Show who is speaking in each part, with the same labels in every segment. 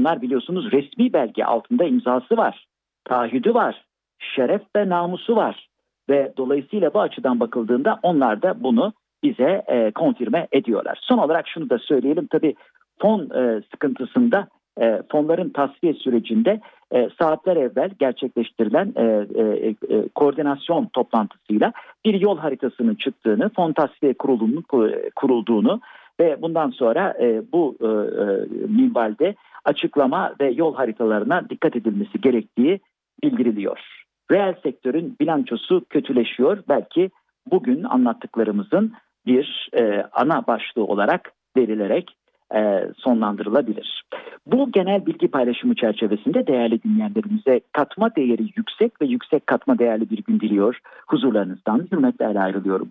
Speaker 1: bunlar biliyorsunuz resmi belge, altında imzası var, taahhüdü var, şeref ve namusu var ve dolayısıyla bu açıdan bakıldığında onlar da bunu bize konfirme ediyorlar. Son olarak şunu da söyleyelim, tabii fon sıkıntısında fonların tasfiye sürecinde saatler evvel gerçekleştirilen koordinasyon toplantısıyla bir yol haritasının çıktığını, fon tasfiye kurulunun kurulduğunu ve bundan sonra bu minvalde açıklama ve yol haritalarına dikkat edilmesi gerektiği bildiriliyor. Reel sektörün bilançosu kötüleşiyor. Belki bugün anlattıklarımızın bir ana başlığı olarak verilerek sonlandırılabilir. Bu genel bilgi paylaşımı çerçevesinde değerli dinleyenlerimize katma değeri yüksek ve yüksek katma değerli bir gün diliyor. Huzurlarınızdan hürmetlerle ayrılıyorum.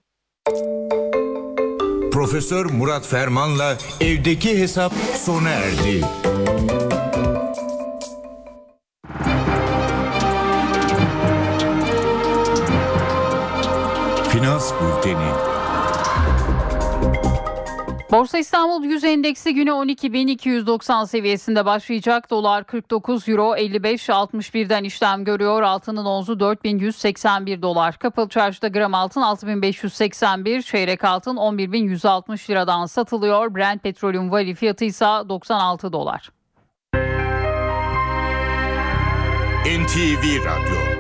Speaker 2: Profesör Murat Ferman'la evdeki hesap sona erdi. Finans Bülteni.
Speaker 3: Borsa İstanbul 100 endeksi güne 12.290 seviyesinde başlayacak. Dolar 49, euro 55.61'den işlem görüyor. Altının onzu 4.181 dolar. Kapalı çarşıda gram altın 6.581, çeyrek altın 11.160 liradan satılıyor. Brent petrolün varil fiyatı ise 96 dolar.
Speaker 2: NTV Radyo.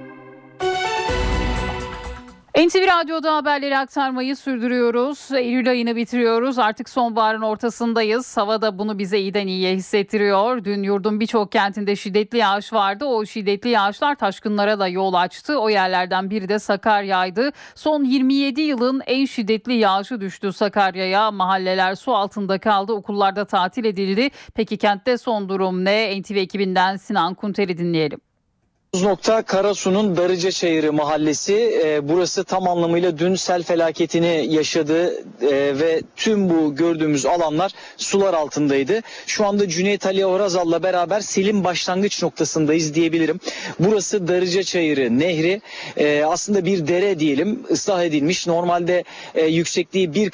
Speaker 3: NTV Radyo'da haberleri aktarmayı sürdürüyoruz. Eylül ayını bitiriyoruz. Artık sonbaharın ortasındayız. Hava da bunu bize iyiden iyiye hissettiriyor. Dün yurdun birçok kentinde şiddetli yağış vardı. O şiddetli yağışlar taşkınlara da yol açtı. O yerlerden biri de Sakarya'ydı. Son 27 yılın en şiddetli yağışı düştü Sakarya'ya. Mahalleler su altında kaldı. Okullarda tatil edildi. Peki kentte son durum ne? NTV ekibinden Sinan Kunter'i dinleyelim.
Speaker 4: Karasu'nun Darıcaçayırı mahallesi, burası tam anlamıyla dün sel felaketini yaşadı ve tüm bu gördüğümüz alanlar sular altındaydı. Şu anda Cüneyt Ali Orazal'la beraber selin başlangıç noktasındayız diyebilirim. Burası Darıcaçayırı Nehri, aslında bir dere diyelim, ıslah edilmiş. Normalde yüksekliği bir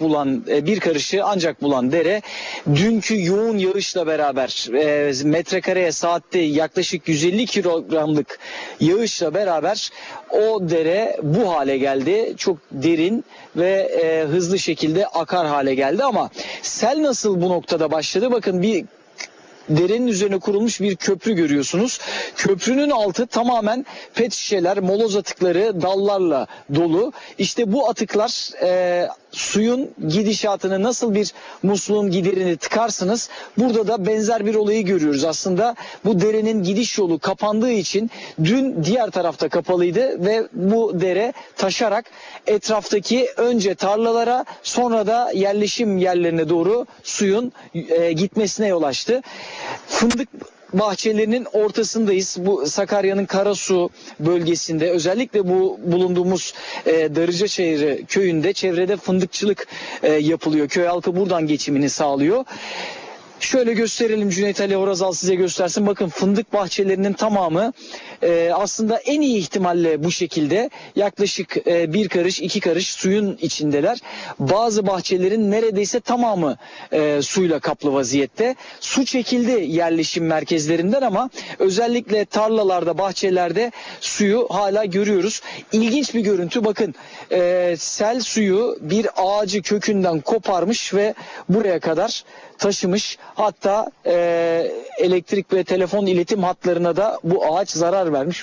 Speaker 4: karışı ancak bulan dere, dünkü yoğun yağışla beraber metrekareye saatte yaklaşık 150 kilogramlık yağışla beraber o dere bu hale geldi. Çok derin ve hızlı şekilde akar hale geldi ama sel nasıl bu noktada başladı? Bakın, bir derenin üzerine kurulmuş bir köprü görüyorsunuz. Köprünün altı tamamen pet şişeler, moloz atıkları, dallarla dolu. İşte bu atıklar suyun gidişatını, nasıl bir musluğun giderini tıkarsınız, burada da benzer bir olayı görüyoruz. Aslında bu derenin gidiş yolu kapandığı için dün diğer tarafta kapalıydı ve bu dere taşarak etraftaki önce tarlalara, sonra da yerleşim yerlerine doğru suyun gitmesine yol açtı. Fındık bahçelerinin ortasındayız. Bu Sakarya'nın Karasu bölgesinde, özellikle bu bulunduğumuz Darıcaçayırı köyünde çevrede fındıkçılık yapılıyor. Köy halkı buradan geçimini sağlıyor. Şöyle gösterelim, Cüneyt Ali Orazal size göstersin. Bakın, fındık bahçelerinin tamamı aslında en iyi ihtimalle bu şekilde yaklaşık bir karış, iki karış suyun içindeler. Bazı bahçelerin neredeyse tamamı suyla kaplı vaziyette. Su çekildi yerleşim merkezlerinden ama özellikle tarlalarda, bahçelerde suyu hala görüyoruz. İlginç bir görüntü. Bakın, sel suyu bir ağacı kökünden koparmış ve buraya kadar taşımış. Hatta elektrik ve telefon iletim hatlarına da bu ağaç zarar vermiş.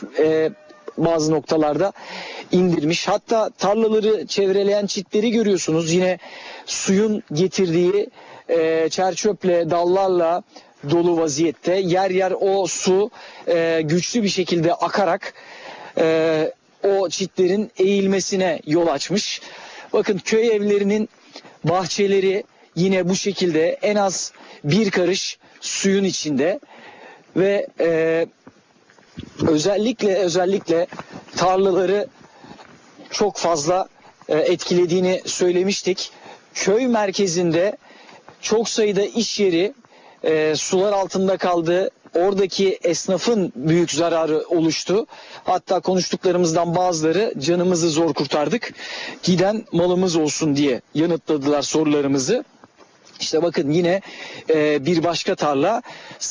Speaker 4: Bazı noktalarda indirmiş. Hatta tarlaları çevreleyen çitleri görüyorsunuz. Yine suyun getirdiği çerçöple, dallarla dolu vaziyette. Yer yer o su güçlü bir şekilde akarak o çitlerin eğilmesine yol açmış. Bakın, köy evlerinin bahçeleri yine bu şekilde en az bir karış suyun içinde ve özellikle tarlaları çok fazla etkilediğini söylemiştik. Köy merkezinde çok sayıda iş yeri sular altında kaldı. Oradaki esnafın büyük zararı oluştu. Hatta konuştuklarımızdan bazıları canımızı zor kurtardık, giden malımız olsun diye yanıtladılar sorularımızı. İşte bakın, yine bir başka tarla